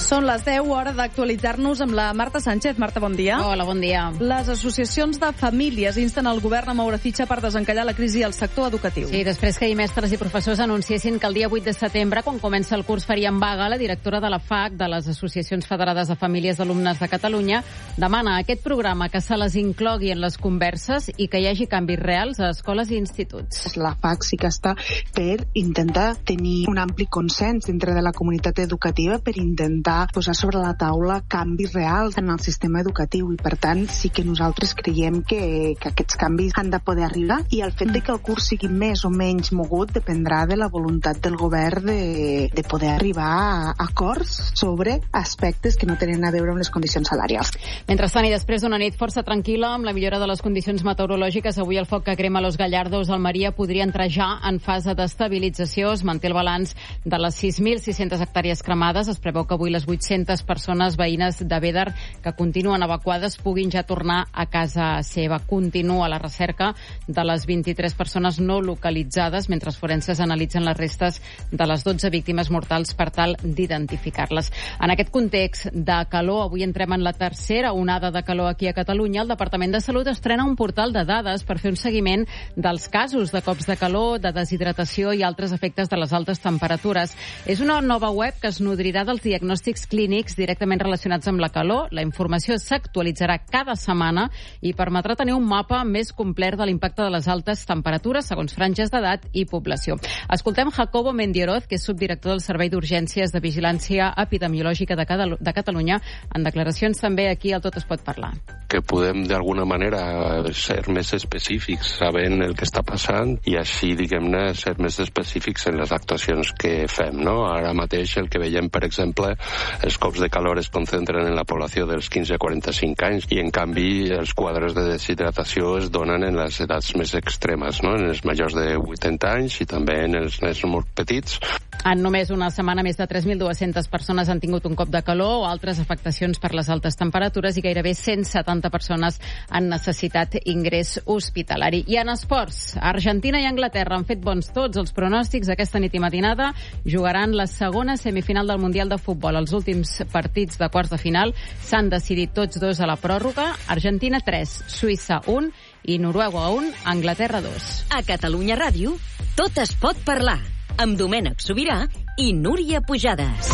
Són les 10, hora d'actualitzar-nos amb la Marta Sánchez. Marta, bon dia. Hola, bon dia. Les associacions de famílies insten el govern a moure fitxa per desencallar la crisi al sector educatiu. Sí, després que ahir mestres i professors anunciessin que el dia 8 de setembre, quan comença el curs, farien vaga, la directora de la FAC, de les Associacions Federades de Famílies d'Alumnes de Catalunya, demana a aquest programa que se les inclogui en les converses i que hi hagi canvis reals a escoles i instituts. La FAC sí que està per intentar tenir un ampli consens dintre de la comunitat educativa, per intentar posar sobre la taula canvis reals en el sistema educatiu, i per tant sí que nosaltres creiem que aquests canvis han de poder arribar, i el fet de que el curs sigui més o menys mogut dependrà de la voluntat del govern de poder arribar a acords sobre aspectes que no tenen a veure amb les condicions salarials. Mentrestant, i després d'una nit força tranquil·la amb la millora de les condicions meteorològiques, avui el foc que crema Los Gallardos al Maria podria entrar ja en fase d'estabilització. Es manté el balanç de les 6.600 hectàrees cremades. Es preveu que avui les 800 persones veïnes de Bédar que continuen evacuades puguin ja tornar a casa seva. Continua la recerca de les 23 persones no localitzades, mentre els forenses analitzen les restes de les 12 víctimes mortals per tal d'identificar-les. En aquest context de calor, avui entrem en la tercera onada de calor aquí a Catalunya. El Departament de Salut estrena un portal de dades per fer un seguiment dels casos de cops de calor, de deshidratació i altres efectes de les altes temperatures. És una nova web que es nodrirà dels diagnòstics clínics directament relacionats amb la calor. La informació s'actualitzarà cada setmana i permetrà tenir un mapa més complet de l'impacte de les altes temperatures segons franges d'edat i població. Escoltem Jacobo Mendioroz, que és subdirector del Servei d'Urgències de Vigilància Epidemiològica de Catalunya, en declaracions també aquí al Tot es pot parlar. Que podem d'alguna manera ser més específics sabent el que està passant i així, diguem-ne, ser més específics en les actuacions que fem, no? Ara mateix el que veiem, per exemple, els cops de calor es concentren en la població dels 15 a 45 anys i, en canvi, els quadres de deshidratació es donen en les edats més extremes, no? En els majors de 80 anys i també en els nens molt petits. En només una setmana, més de 3.200 persones han tingut un cop de calor o altres afectacions per les altes temperatures i gairebé 170 persones han necessitat ingrés hospitalari. I en esports, Argentina i Anglaterra han fet bons tots els pronòstics aquesta nit i matinada. Jugaran la segona semifinal del Mundial de Futbol. Els últims partits de quarts de final s'han decidit tots dos a la pròrroga. Argentina 3, Suïssa 1 i Noruega 1, Anglaterra 2. A Catalunya Ràdio, tot es pot parlar, amb Domènec Sobirà i Núria Pujades.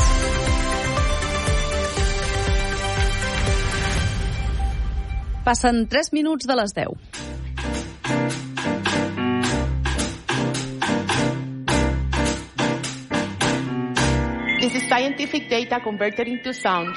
Passen 3 minuts de les 10. This is scientific data converted into sound.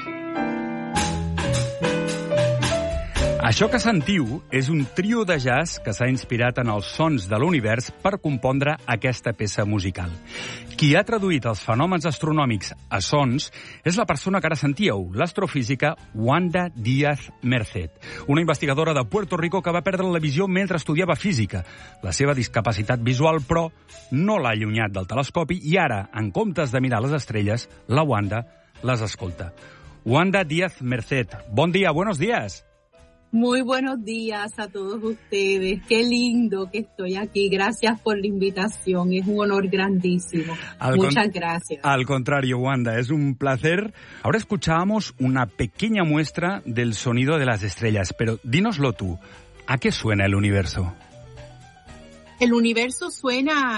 Això que sentiu és un trio de jazz que s'ha inspirat en els sons de l'univers per compondre aquesta peça musical. Qui ha traduït els fenòmens astronòmics a sons és la persona que ara sentíeu, l'astrofísica Wanda Díaz Merced, una investigadora de Puerto Rico que va perdre la visió mentre estudiava física. La seva discapacitat visual, però, no l'ha allunyat del telescopi i ara, en comptes de mirar les estrelles, la Wanda les escolta. Wanda Díaz Merced, bon dia, buenos días. Muy buenos días a todos ustedes. Qué lindo que estoy aquí. Gracias por la invitación. Es un honor grandísimo. Muchas gracias. Al contrario, Wanda, es un placer. Ahora escuchábamos una pequeña muestra del sonido de las estrellas, pero dínoslo tú. ¿A qué suena el universo? El universo suena